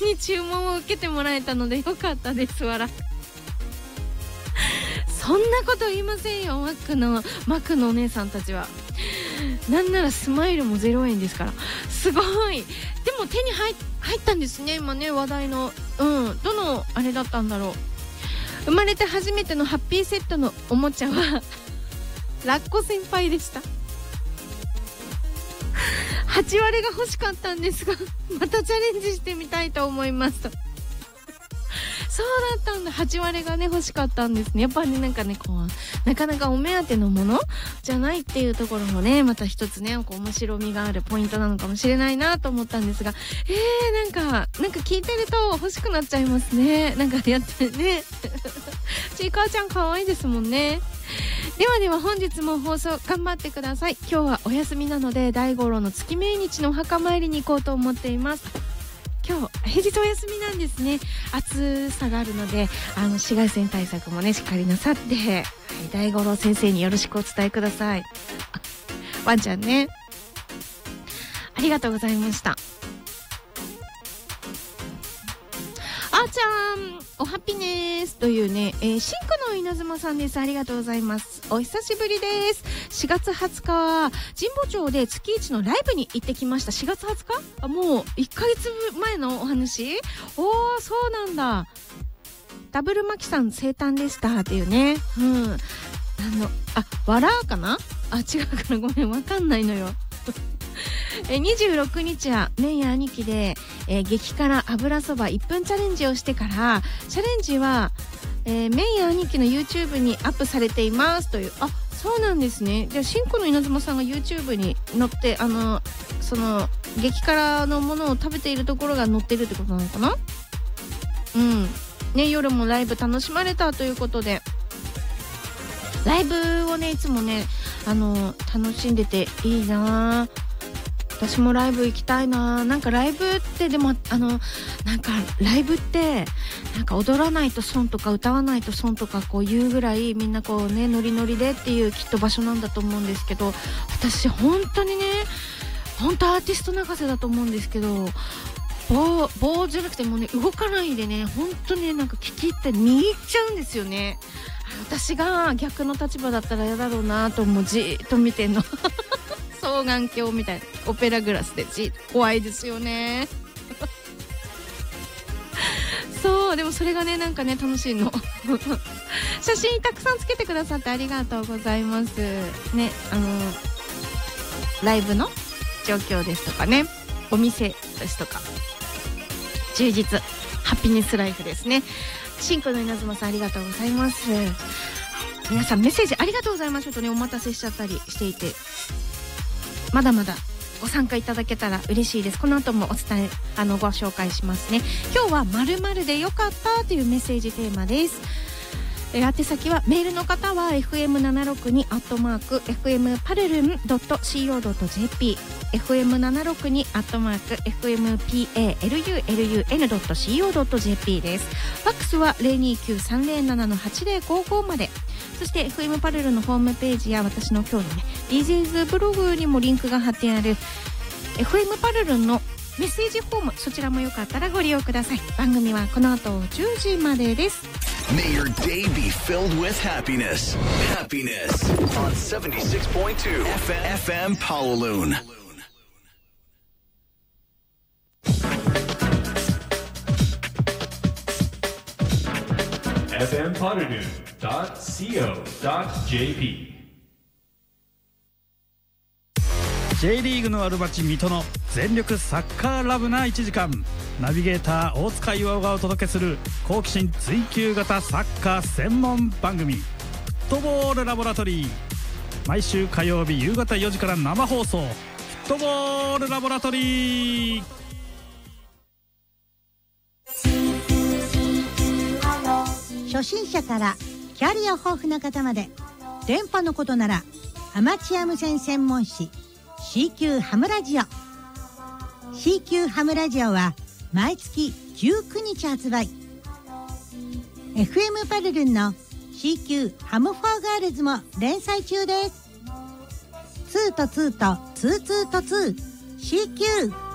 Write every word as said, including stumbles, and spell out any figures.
に注文を受けてもらえたのでよかったですわら。そんなこと言いませんよ、マックのマックのお姉さんたちは。なんならスマイルもゼロえんですから、すごい。でも手に 入, 入ったんですね今ね、話題の。うんどのあれだったんだろう。生まれて初めてのハッピーセットのおもちゃはラッコ先輩でした。はち割が欲しかったんですがまたチャレンジしてみたいと思いますと。そうだったんだ、はち割がね欲しかったんですね。やっぱり、ね、なんかねこうなかなかお目当てのものじゃないっていうところもねまた一つねこう面白みがあるポイントなのかもしれないなと思ったんですが、えー、なんかなんか聞いてると欲しくなっちゃいますね。なんかやってねちいかわちゃん可愛いですもんね。ではでは本日も放送頑張ってください。今日はお休みなので大五郎の月命日のお墓参りに行こうと思っています。今日平日お休みなんですね。暑さがあるのであの紫外線対策もねしっかりなさって、はい、大五郎先生によろしくお伝えください。ワンちゃんねありがとうございました。あーちゃんおハピネースというね、えー、シンクの稲妻さんです。ありがとうございます。お久しぶりです。しがつはつかは神保町で月一のライブに行ってきました。しがつはつかあもういっかげつまえのお話。おーそうなんだ。ダブルマキさん生誕でしたっていうね。うんあのあわらーかなあ違うからごめんわかんないのよえにじゅうろくにちはメイヤ兄貴で、えー、激辛油そばいっぷんチャレンジをしてからチャレンジは、えー、メイヤ兄貴の YouTube にアップされていますという。あそうなんですね。じゃあシンコの稲妻さんが YouTube に載ってあのその激辛のものを食べているところが載ってるってことなのかな。うんね夜もライブ楽しまれたということでライブをねいつもねあの楽しんでていいな。私もライブ行きたいな。なんかライブってでもあのなんかライブってなんか踊らないと損とか歌わないと損とかこう言うぐらいみんなこうねノリノリでっていうきっと場所なんだと思うんですけど、私本当にね本当アーティスト泣かせだと思うんですけど棒棒じゃなくてもうね動かないでね本当になんか聞き入って見入っちゃうんですよね。私が逆の立場だったら嫌だろうなともうじーっと見てんの双眼鏡みたいなオペラグラスでじ怖いですよねそうでもそれがねなんかね楽しいの写真たくさんつけてくださってありがとうございますね。あのライブの状況ですとかねお店ですとか充実ハピネスライフですね。シンクの稲妻さんありがとうございます。皆さんメッセージありがとうございます。ちょっとねお待たせしちゃったりしていてまだまだご参加いただけたら嬉しいです。この後もお伝えあのご紹介しますね。今日は〇〇でよかったというメッセージテーマです。えー、宛先はメールの方は エフエムななろくに アットマーク エフエムパルルン ドット シーオー ドット ジェーピー エフエムななろくに アットマーク エフエムパルルン ドット シーオー ドット ジェーピー です。ファックスは ゼロにきゅうさんゼロななのはちゼロごご まで。そして エフエム パルルのホームページや私の今日のね ディージェーズ ブログにもリンクが貼ってある エフエム パルルのメッセージフォーム、そちらもよかったらご利用ください。番組はこの後じゅうじまでです。 May your day be filled with happiness. Happiness on seventy-six point two F M Kowloon. エフエム パルルン ドット シーオー ドット ジェーピー J リーグのある街水戸の全力サッカーラブないちじかん、ナビゲーター大塚岩尾がお届けする好奇心追求型サッカー専門番組フットボールラボラトリー。毎週火曜日夕方よじから生放送、フットボールラボラトリー。 初心者からキャリア豊富な方まで、電波のことならアマチュア無線専門誌 シーキュー ハムラジオ。 シーキュー ハムラジオは毎月じゅうくにち発売。 エフエム パルルンの シーキュー ハムフォーガールズも連載中です。ツーとツーとツーツーとツー シーキュー